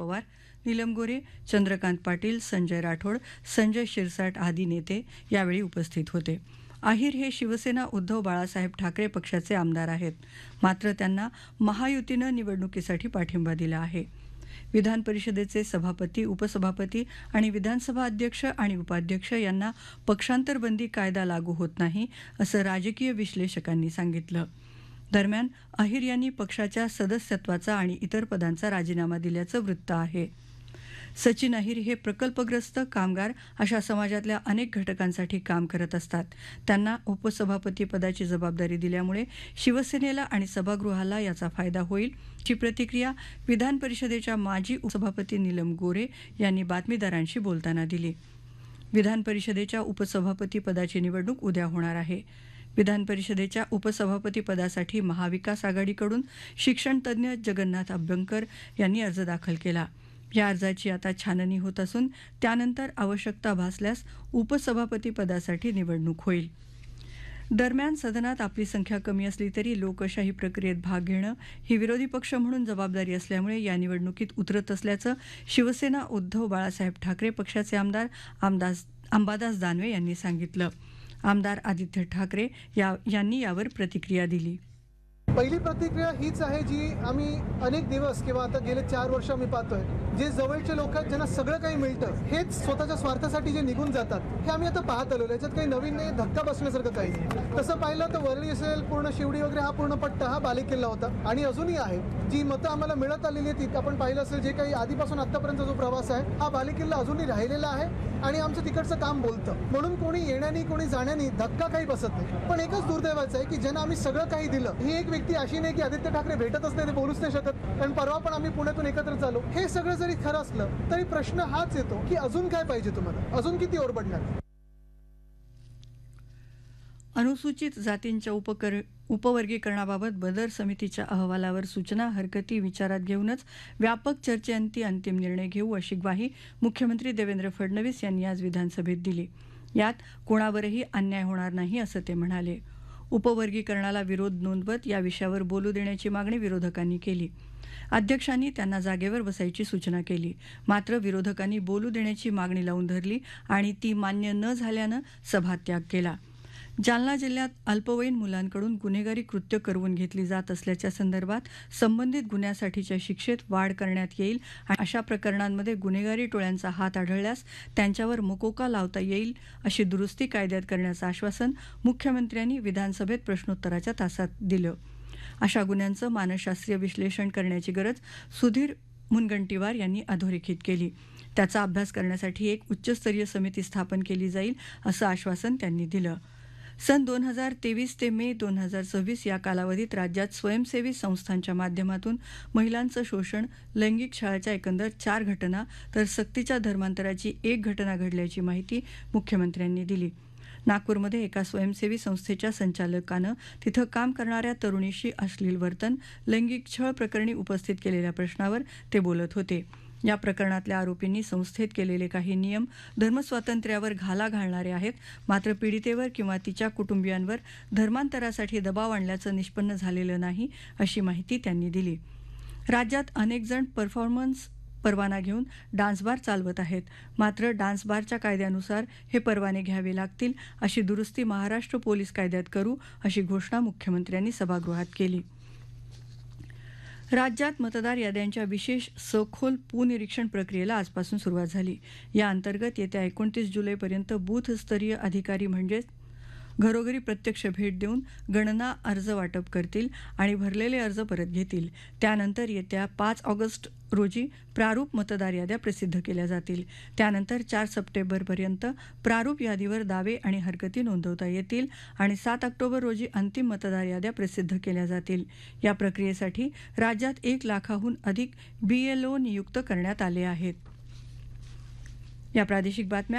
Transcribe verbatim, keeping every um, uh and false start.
पवार, नीलम गोरे, चंद्रकांत पाटील, संजय राठोड, संजय शिरसाट आदी नेते यावेळी उपस्थित होते. आहिर हे शिवसेना उद्धव बाळासाहेब ठाकरे पक्षाचे आमदार आहेत. मात्र त्यांना महायुतीनं निवडणुकीसाठी पाठिंबा दिला आहे. विधान परिषदेचे सभापती, उपसभापती आणि विधानसभा अध्यक्ष आणि उपाध्यक्ष यांना पक्षांतर बंदी कायदा लागू होत नाही, असं राजकीय विश्लेषकांनी सांगितलं. दरम्यान अहिर यांनी पक्षाच्या सदस्यत्वाचा आणि इतर पदांचा राजीनामा दिल्याचं वृत्त आहे. सचिन अहिर हे प्रकल्पग्रस्त कामगार अशा समाजातल्या अनेक घटकांसाठी काम करत असतात. त्यांना उपसभापती पदाची जबाबदारी दिल्यामुळे शिवसेनेला आणि सभागृहाला याचा फायदा होईल, अशी प्रतिक्रिया विधान परिषदेच्या माजी उपसभापती नीलम गोरे यांनी बातमीदारांशी बोलताना दिली. विधान परिषदेच्या उपसभापती पदाची निवडणूक उद्या होणार आहे. विधान परिषदेच्या उपसभापती पदासाठी महाविकास आघाडीकडून शिक्षणतज्ज्ञ जगन्नाथ अभ्यंकर यांनी अर्ज दाखल केला. या अर्जाची आता छाननी होत असून त्यानंतर आवश्यकता भासल्यास उपसभापती पदासाठी निवडणूक होईल. दरम्यान सदनात आपली संख्या कमी असली तरी लोकशाही प्रक्रियेत भाग घेणं ही विरोधी पक्ष म्हणून जबाबदारी असल्यामुळे या निवडणुकीत उतरत असल्याचं शिवसेना उद्धव बाळासाहेब ठाकरे पक्षाचे आमदार आमदास अंबादास दानवे यांनी सांगितलं. आमदार आदित्य ठाकरे या यांनी यावर प्रतिक्रिया दिली. पहिली प्रतिक्रिया हीच आहे जी आम्ही अनेक दिवस किंवा आता गेले चार वर्ष आम्ही पाहतोय, जे जवळचे लोक आहेत ज्यांना सगळं काही मिळतं हेच स्वतःच्या स्वार्थासाठी जे निघून जातात हे आम्ही आता पाहत आलेलो. याच्यात काही नवीन नाही, धक्का बसण्यासारखं काही नाही. तसं पाहिलं तर वरळी असेल, पूर्ण शिवडी वगैरे हा पूर्ण पट्टा हा बालेकिल्ला होता आणि अजूनही आहे. जी मतं आम्हाला मिळत आलेली आहेत आपण पाहिलं असेल, जे काही आधीपासून आतापर्यंत जो प्रवास आहे हा बालेकिल्ला अजूनही राहिलेला आहे आणि आमचं तिकडचं काम बोलतं. म्हणून कोणी येण्यानी कोणी जाण्यानी धक्का काही बसत नाही. पण एकच दुर्दैवाचं आहे की ज्यांना आम्ही सगळं काही दिलं, ही एक व्यक्ती अशी नाही की आदित्य ठाकरे भेटतच नाही, ते बोलूच नाही शकत. कारण परवा पण आम्ही पुण्यातून एकत्र झालो. हे सगळं जरी खरं असलं तरी प्रश्न हाच येतो की अजून काय पाहिजे तुम्हाला, अजून किती ओरबडणार. अनुसूचित जातींच्या उपकर उपवर्गीकरणाबाबत बदर समितीच्या अहवालावर सूचना हरकती विचारात घेऊनच व्यापक चर्चेअंती अंतिम निर्णय घेऊ, अशी ग्वाही मुख्यमंत्री देवेंद्र फडणवीस यांनी आज विधानसभेत दिली. यात कोणावरही अन्याय होणार नाही, असं ते म्हणाले. उपवर्गीकरणाला विरोध नोंदवत या विषयावर बोलू देण्याची मागणी विरोधकांनी केली. अध्यक्षांनी त्यांना जागेवर बसायची सूचना केली. मात्र विरोधकांनी बोलू देण्याची मागणी लावून धरली आणि ती मान्य न झाल्यानं सभात्याग केला. जालना जिल्ह्यात अल्पवयीन मुलांकडून गुन्हेगारी कृत्य करवून घेतली जात असल्याच्या संदर्भात संबंधित गुन्ह्यासाठीच्या शिक्षेत वाढ करण्यात येईल आणि अशा प्रकरणांमध्ये गुन्हेगारी टोळ्यांचा हात आढळल्यास त्यांच्यावर मकोका लावता येईल, अशी दुरुस्ती कायद्यात करण्याचं आश्वासन मुख्यमंत्र्यांनी विधानसभेत प्रश्नोत्तराच्या तासात दिलं. अशा गुन्ह्यांचं मानसशास्त्रीय विश्लेषण करण्याची गरज सुधीर मुनगंटीवार यांनी अधोरेखित केली. त्याचा अभ्यास करण्यासाठी एक उच्चस्तरीय समिती स्थापन केली जाईल, असं आश्वासन त्यांनी दिलं. सन दोन हजार तेवीस ते मे दोन हजार सव्वीस या कालावधीत राज्यात स्वयंसेवी संस्थांच्या माध्यमातून महिलांचं शोषण, लैंगिक छळाच्या एकंदर चार घटना तर सक्तीच्या धर्मांतराची एक घटना घडल्याची माहिती मुख्यमंत्र्यांनी दिली. नागपूरमध्ये एका स्वयंसेवी संस्थेच्या संचालकानं तिथं काम करणाऱ्या तरुणीशी अश्लील वर्तन, लैंगिक छळ प्रकरणी उपस्थित केलेल्या प्रश्नावर ते बोलत होते. या प्रकरणातल्या आरोपींनी संस्थेत केलेले काही नियम धर्मस्वातंत्र्यावर घाला घालणारे आहेत, मात्र पीडितेवर किंवा तिच्या कुटुंबियांवर धर्मांतरासाठी दबाव आणल्याचं निष्पन्न झालेलं नाही, अशी माहिती त्यांनी दिली. राज्यात अनेक जण परफॉर्मन्स परवाना घेऊन डान्स बार चालवत आहेत. मात्र डान्स बारच्या कायद्यानुसार हे परवाने घ्यावे लागतील, अशी दुरुस्ती महाराष्ट्र पोलीस कायद्यात करू, अशी घोषणा मुख्यमंत्र्यांनी सभागृहात केली. राज्यात मतदार याद्यांच्या विशेष सखोल पुनिरीक्षण प्रक्रियेला आजपासून सुरुवात झाली. या अंतर्गत येत्या एकोणतीस जुलैपर्यंत बूथस्तरीय अधिकारी म्हणजेच घरोघरी प्रत्यक्ष भेट देऊन गणना अर्ज वाटप करतील आणि भरलेले अर्ज परत घेतील. त्यानंतर येत्या पाच ऑगस्ट रोजी प्रारूप मतदार याद्या प्रसिद्ध केल्या जातील. त्यानंतर चार सप्टेंबरपर्यंत प्रारूप यादीवर दावे आणि हरकती नोंदवता येतील आणि सात ऑक्टोबर रोजी अंतिम मतदार याद्या प्रसिद्ध केल्या जातील. या प्रक्रियेसाठी राज्यात एक लाखाहून अधिक बीएलओ नियुक्त करण्यात आले आहेत. या प्रादेशिक बातम्या